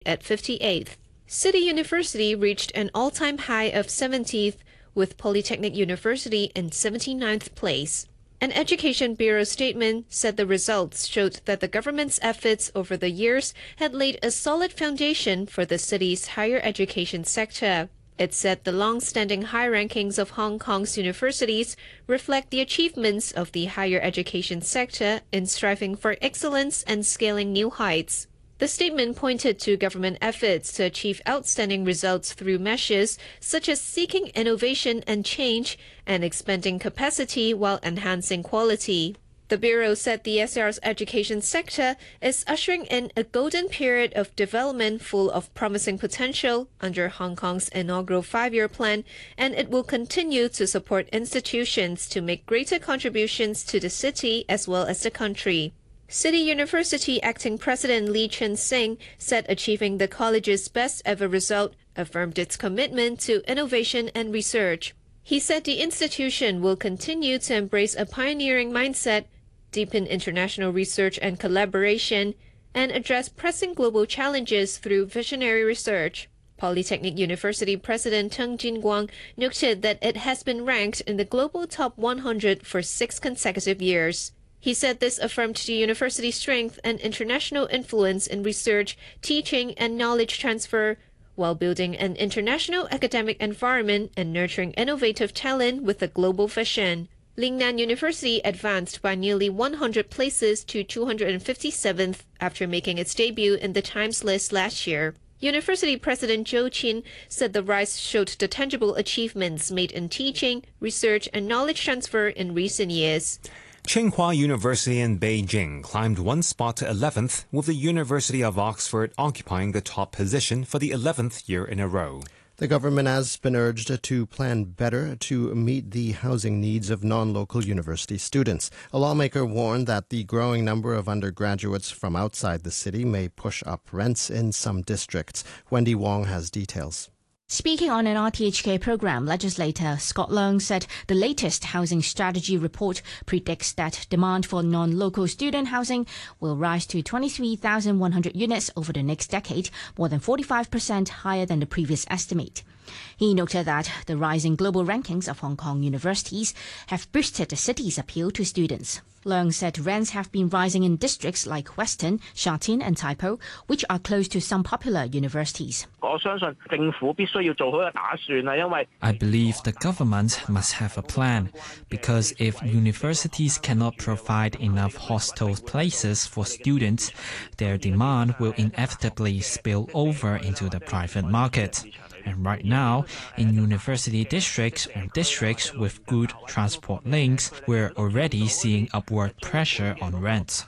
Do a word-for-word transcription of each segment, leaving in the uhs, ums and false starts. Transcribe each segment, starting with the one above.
at fifty-eighth. City University reached an all-time high of seventieth, with Polytechnic University in seventy-ninth place. An Education Bureau statement said the results showed that the government's efforts over the years had laid a solid foundation for the city's higher education sector. It said the long-standing high rankings of Hong Kong's universities reflect the achievements of the higher education sector in striving for excellence and scaling new heights. The statement pointed to government efforts to achieve outstanding results through measures such as seeking innovation and change and expanding capacity while enhancing quality. The Bureau said the S A R's education sector is ushering in a golden period of development full of promising potential under Hong Kong's inaugural five-year plan, and it will continue to support institutions to make greater contributions to the city as well as the country. City University Acting President Lee Chun-sing said achieving the college's best ever result affirmed its commitment to innovation and research. He said the institution will continue to embrace a pioneering mindset, deepen international research and collaboration, and address pressing global challenges through visionary research. Polytechnic University President Teng Jinguang noted that it has been ranked in the global top one hundred for six consecutive years. He said this affirmed the university's strength and international influence in research, teaching, and knowledge transfer, while building an international academic environment and nurturing innovative talent with a global vision. Lingnan University advanced by nearly one hundred places to two hundred fifty-seventh after making its debut in the Times list last year. University President Zhou Qin said the rise showed the tangible achievements made in teaching, research, and knowledge transfer in recent years. Tsinghua University in Beijing climbed one spot to eleventh, with the University of Oxford occupying the top position for the eleventh year in a row. The government has been urged to plan better to meet the housing needs of non-local university students. A lawmaker warned that the growing number of undergraduates from outside the city may push up rents in some districts. Wendy Wong has details. Speaking on an R T H K program, legislator Scott Leung said the latest housing strategy report predicts that demand for non-local student housing will rise to twenty-three thousand one hundred units over the next decade, more than forty-five percent higher than the previous estimate. He noted that the rising global rankings of Hong Kong universities have boosted the city's appeal to students. Leung said rents have been rising in districts like Western, Sha Tin and Tai Po, which are close to some popular universities. I believe the government must have a plan, because if universities cannot provide enough hostel places for students, their demand will inevitably spill over into the private market. And right now, in university districts or districts with good transport links, we're already seeing upward pressure on rents.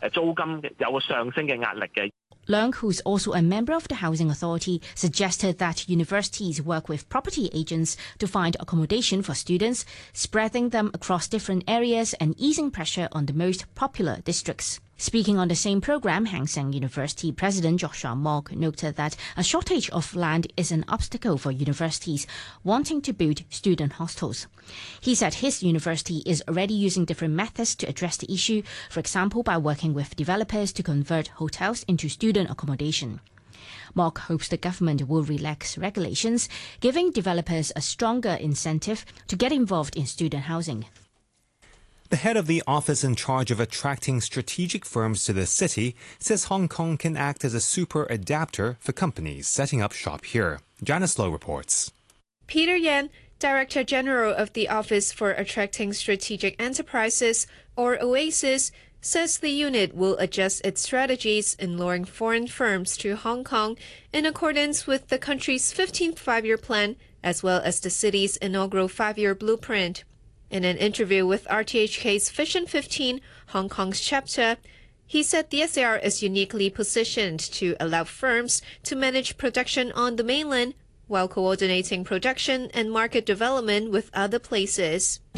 Leung, who's also a member of the Housing Authority, suggested that universities work with property agents to find accommodation for students, spreading them across different areas and easing pressure on the most popular districts. Speaking on the same program, Hang Seng University President Joshua Mok noted that a shortage of land is an obstacle for universities wanting to build student hostels. He said his university is already using different methods to address the issue, for example by working with developers to convert hotels into student accommodation. Mok hopes the government will relax regulations, giving developers a stronger incentive to get involved in student housing. The head of the office in charge of attracting strategic firms to the city says Hong Kong can act as a super adapter for companies setting up shop here. Janice Low reports. Peter Yan, Director General of the Office for Attracting Strategic Enterprises, or OASIS, says the unit will adjust its strategies in luring foreign firms to Hong Kong in accordance with the country's fifteenth five-year plan as well as the city's inaugural five-year blueprint. In an interview with R T H K's Vision fifteen, Hong Kong's chapter, he said the S A R is uniquely positioned to allow firms to manage production on the mainland while coordinating production and market development with other places.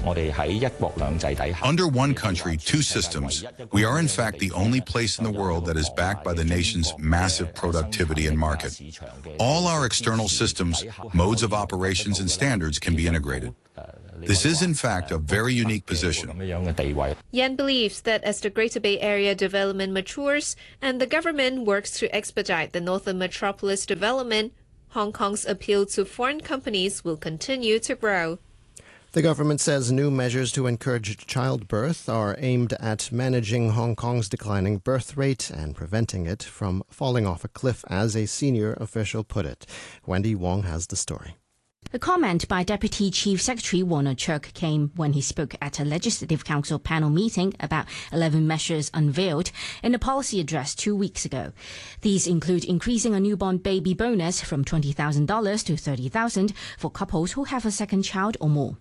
Under one country, two systems, we are in fact the only place in the world that is backed by the nation's massive productivity and market. All our external systems, modes of operations and standards can be integrated. This is, in fact, a very unique position. Yan believes that as the Greater Bay Area development matures and the government works to expedite the Northern Metropolis development, Hong Kong's appeal to foreign companies will continue to grow. The government says new measures to encourage childbirth are aimed at managing Hong Kong's declining birth rate and preventing it from falling off a cliff, as a senior official put it. Wendy Wong has the story. The comment by Deputy Chief Secretary Warner Cheuk came when he spoke at a Legislative Council panel meeting about eleven measures unveiled in a policy address two weeks ago. These include increasing a newborn baby bonus from twenty thousand dollars to thirty thousand dollars for couples who have a second child or more.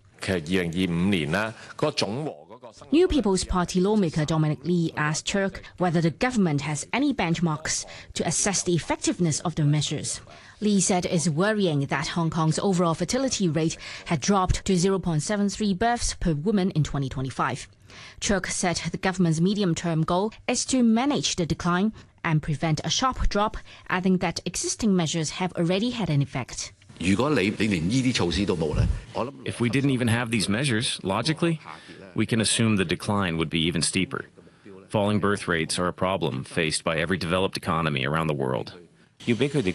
New People's Party lawmaker Dominic Lee asked Cheuk whether the government has any benchmarks to assess the effectiveness of the measures. Lee said it's worrying that Hong Kong's overall fertility rate had dropped to zero point seven three births per woman in twenty twenty-five. Cheuk said the government's medium-term goal is to manage the decline and prevent a sharp drop, adding that existing measures have already had an effect. If we didn't even have these measures, logically, we can assume the decline would be even steeper. Falling birth rates are a problem faced by every developed economy around the world. D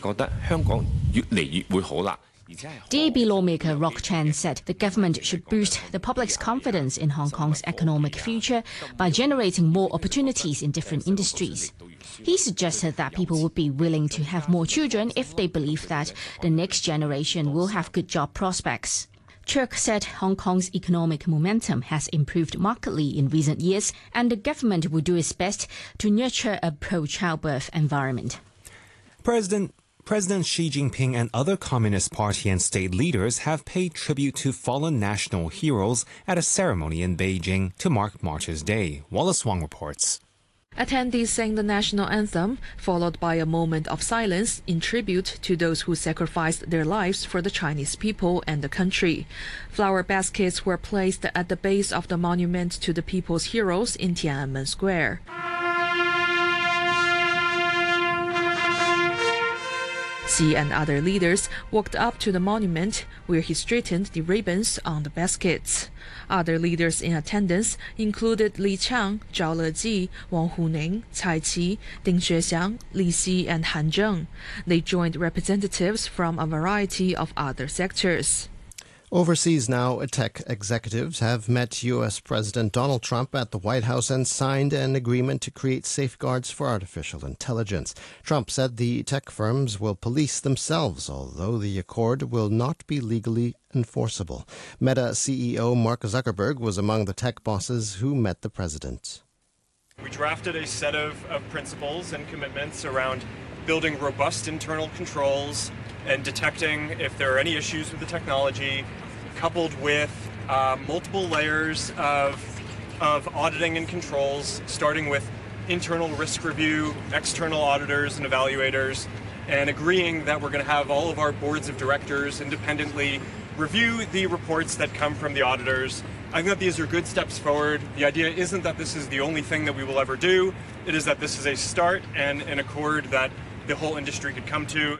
A B lawmaker Rock Chan said the government should boost the public's confidence in Hong Kong's economic future by generating more opportunities in different industries. He suggested that people would be willing to have more children if they believe that the next generation will have good job prospects. Cheuk said Hong Kong's economic momentum has improved markedly in recent years, and the government will do its best to nurture a pro-childbirth environment. President President Xi Jinping and other Communist Party and state leaders have paid tribute to fallen national heroes at a ceremony in Beijing to mark Martyrs' Day. Wallace Wong reports. Attendees sang the national anthem, followed by a moment of silence in tribute to those who sacrificed their lives for the Chinese people and the country. Flower baskets were placed at the base of the monument to the people's heroes in Tiananmen Square. Xi and other leaders walked up to the monument, where he straightened the ribbons on the baskets. Other leaders in attendance included Li Qiang, Zhao Leji, Wang Huning, Cai Qi, Ding Xuexiang, Li Xi, and Han Zheng. They joined representatives from a variety of other sectors. Overseas now, tech executives have met U S President Donald Trump at the White House and signed an agreement to create safeguards for artificial intelligence. Trump said the tech firms will police themselves, although the accord will not be legally enforceable. Meta C E O Mark Zuckerberg was among the tech bosses who met the president. We drafted a set of, of principles and commitments around building robust internal controls and detecting if there are any issues with the technology, coupled with uh, multiple layers of, of auditing and controls, starting with internal risk review, external auditors and evaluators, and agreeing that we're going to have all of our boards of directors independently review the reports that come from the auditors. I think that these are good steps forward. The idea isn't that this is the only thing that we will ever do. It is that this is a start and an accord that the whole industry could come to.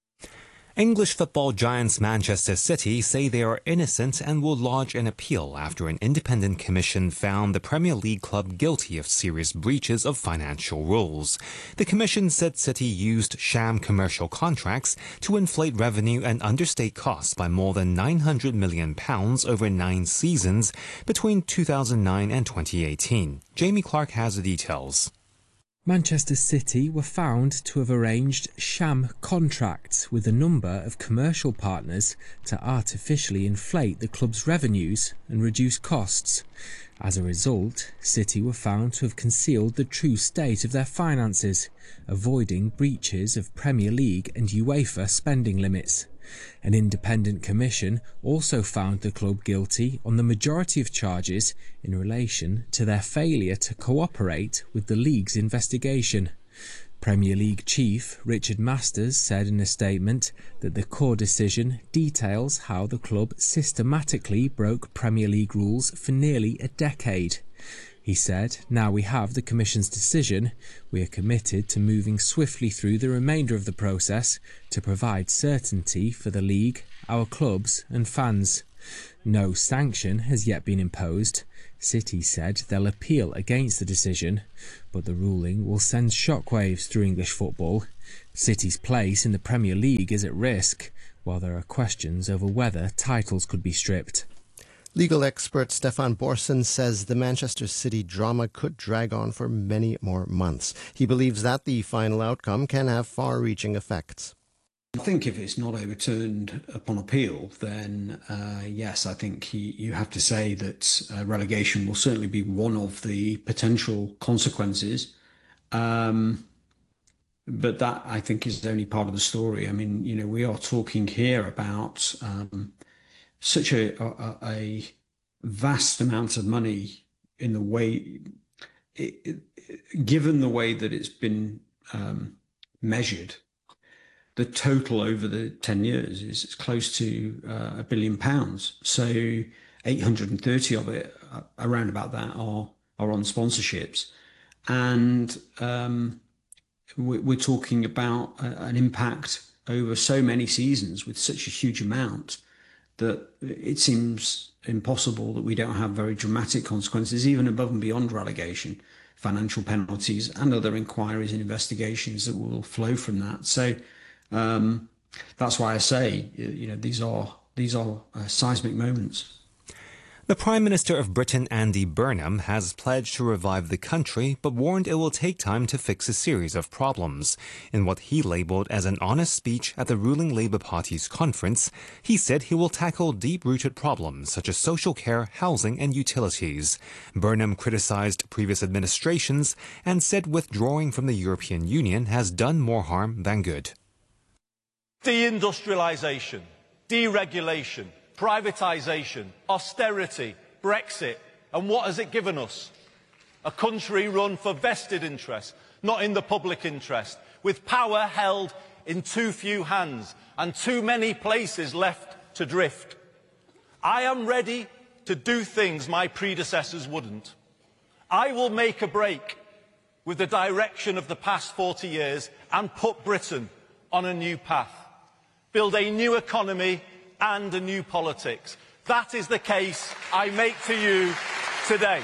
English football giants Manchester City say they are innocent and will lodge an appeal after an independent commission found the Premier League club guilty of serious breaches of financial rules. The commission said City used sham commercial contracts to inflate revenue and understate costs by more than nine hundred million pounds over nine seasons between two thousand nine and twenty eighteen. Jamie Clark has the details. Manchester City were found to have arranged sham contracts with a number of commercial partners to artificially inflate the club's revenues and reduce costs. As a result, City were found to have concealed the true state of their finances, avoiding breaches of Premier League and UEFA spending limits. An independent commission also found the club guilty on the majority of charges in relation to their failure to cooperate with the league's investigation. Premier League chief Richard Masters said in a statement that the court decision details how the club systematically broke Premier League rules for nearly a decade. He said, "Now we have the Commission's decision, we are committed to moving swiftly through the remainder of the process to provide certainty for the league, our clubs and fans." No sanction has yet been imposed. City said they'll appeal against the decision, but the ruling will send shockwaves through English football. City's place in the Premier League is at risk, while there are questions over whether titles could be stripped. Legal expert Stefan Borsen says the Manchester City drama could drag on for many more months. He believes that the final outcome can have far-reaching effects. I think if it's not overturned upon appeal, then uh, yes, I think he, you have to say that uh, relegation will certainly be one of the potential consequences. Um, but that, I think, is only part of the story. I mean, you know, we are talking here about um, such a, a, a vast amount of money in the way, it, it, given the way that it's been um, measured. The total over the ten years is close to uh, a billion pounds. So eight hundred thirty of it, uh, around about that, are are on sponsorships. And um, we're, we're talking about a, an impact over so many seasons with such a huge amount that it seems impossible that we don't have very dramatic consequences, even above and beyond relegation, financial penalties and other inquiries and investigations that will flow from that. So Um, that's why I say, you know, these are these are uh, seismic moments. The Prime Minister of Britain, Andy Burnham, has pledged to revive the country, but warned it will take time to fix a series of problems. In what he labelled as an honest speech at the ruling Labour Party's conference, he said he will tackle deep-rooted problems such as social care, housing and utilities. Burnham criticised previous administrations and said withdrawing from the European Union has done more harm than good. Deindustrialisation, deregulation, privatisation, austerity, Brexit, and what has it given us? A country run for vested interests, not in the public interest, with power held in too few hands and too many places left to drift. I am ready to do things my predecessors wouldn't. I will make a break with the direction of the past forty years and put Britain on a new path. Build a new economy and a new politics. That is the case I make to you today.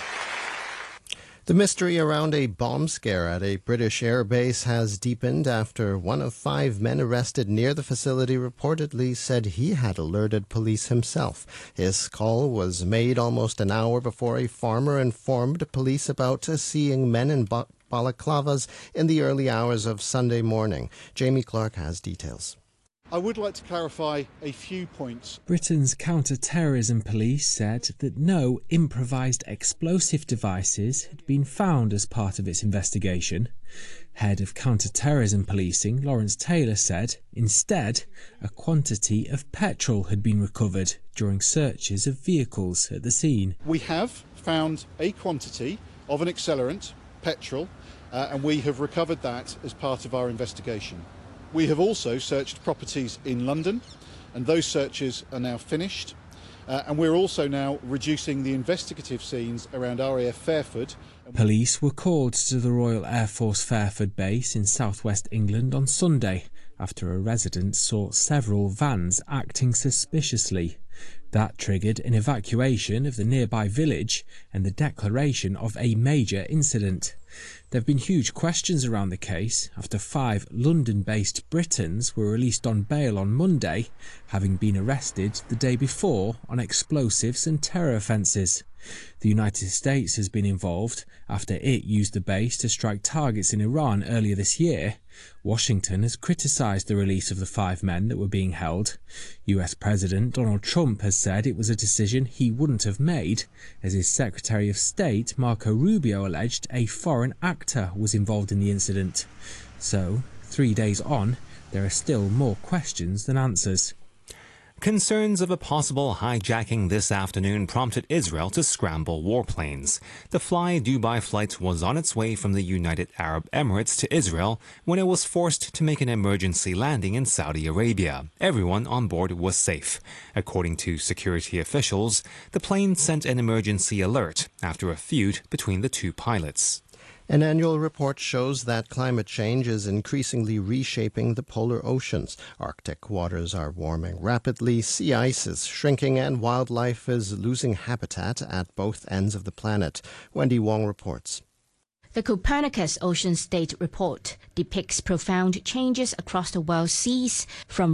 The mystery around a bomb scare at a British air base has deepened after one of five men arrested near the facility reportedly said he had alerted police himself. His call was made almost an hour before a farmer informed police about seeing men in balaclavas in the early hours of Sunday morning. Jamie Clark has details. I would like to clarify a few points. Britain's counter-terrorism police said that no improvised explosive devices had been found as part of its investigation. Head of counter-terrorism policing, Lawrence Taylor, said instead a quantity of petrol had been recovered during searches of vehicles at the scene. We have found a quantity of an accelerant, petrol, uh, and we have recovered that as part of our investigation. We have also searched properties in London, and those searches are now finished. Uh, and we're also now reducing the investigative scenes around R A F Fairford. Police were called to the Royal Air Force Fairford base in southwest England on Sunday after a resident saw several vans acting suspiciously. That triggered an evacuation of the nearby village and the declaration of a major incident. There have been huge questions around the case after five London-based Britons were released on bail on Monday, having been arrested the day before on explosives and terror offences. The United States has been involved after it used the base to strike targets in Iran earlier this year. Washington has criticised the release of the five men that were being held. U S President Donald Trump has said it was a decision he wouldn't have made, as his Secretary of State Marco Rubio alleged a foreign actor was involved in the incident. So, three days on, there are still more questions than answers. Concerns of a possible hijacking this afternoon prompted Israel to scramble warplanes. The Fly Dubai flight was on its way from the United Arab Emirates to Israel when it was forced to make an emergency landing in Saudi Arabia. Everyone on board was safe. According to security officials, the plane sent an emergency alert after a feud between the two pilots. An annual report shows that climate change is increasingly reshaping the polar oceans. Arctic waters are warming rapidly, sea ice is shrinking, and wildlife is losing habitat at both ends of the planet. Wendy Wong reports. The Copernicus Ocean State Report depicts profound changes across the world's seas, from